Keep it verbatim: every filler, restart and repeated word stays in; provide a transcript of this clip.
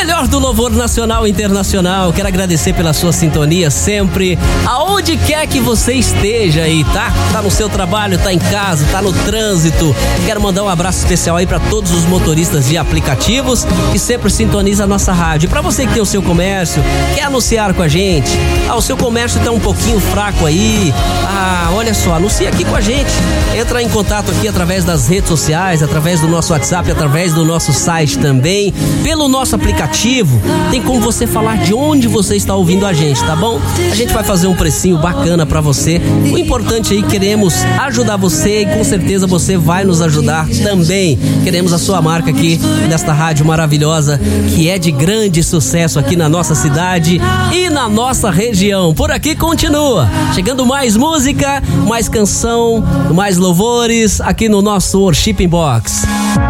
melhor do louvor nacional e internacional. Quero agradecer pela sua sintonia sempre, aonde quer que você esteja aí, tá? Tá no seu trabalho, tá em casa, tá no trânsito. Quero mandar um abraço especial aí para todos os motoristas de aplicativos que sempre sintonizam a nossa rádio. Para você que tem o seu comércio, quer anunciar com a gente, ah, o seu comércio tá um pouquinho fraco aí, ah, olha só, anuncia aqui com a gente. Entra em contato aqui através das redes sociais, através do nosso WhatsApp, através do nosso site também, pelo nosso aplicativo. Tem como você falar de onde você está ouvindo a gente, tá bom? A gente vai fazer um precinho bacana pra você. O importante aí, queremos ajudar você e com certeza você vai nos ajudar também. Queremos a sua marca aqui nesta rádio maravilhosa que é de grande sucesso aqui na nossa cidade e na nossa região. Por aqui continua chegando mais música, mais canção, mais louvores aqui no nosso Worship Box.